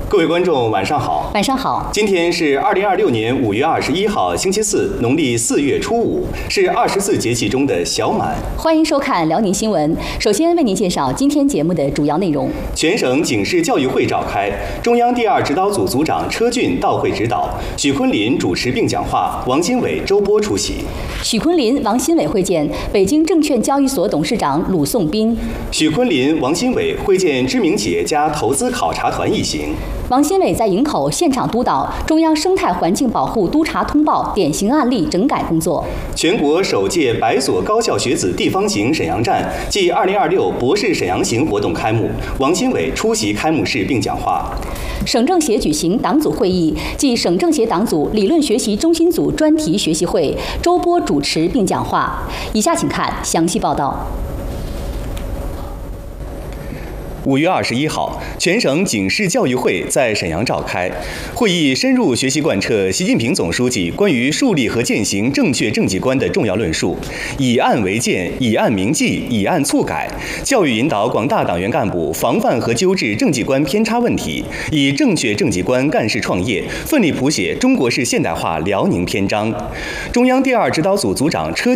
各位观众，晚上好。 晚上好。 今天是2026年5月21号，星期四，农历4月初5，是24节气中的小满。 欢迎收看辽宁新闻。首先为您介绍今天节目的主要内容。 全省警示教育会召开，中央第2指导组组长车俊到会指导，许昆林主持并讲话，王新伟、周波出席。 许昆林、王新伟会见北京证券交易所董事长鲁颂斌。 许昆林、王新伟会见知名企业家投资考察团一行。 王新伟在营口现场督导中央生态环境保护督查通报典型案例整改工作。 全国首届百所高校学子地方行沈阳站暨2026博士沈阳行活动开幕，王新伟出席开幕式并讲话。 省政协举行党组会议暨省政协党组理论学习中心组专题学习会，周波主持并讲话。以下请看详细报道。 5月21号，全省警示教育会在沈阳召开。会议深入学习贯彻习近平总书记关于树立和践行正确政绩观的重要论述，以案为鉴，以案明记，以案促改，教育引导广大党员干部防范和纠治政绩观偏差问题，以正确政绩观干事创业，奋力谱写中国式现代化辽宁篇章。中央第2指导组组长车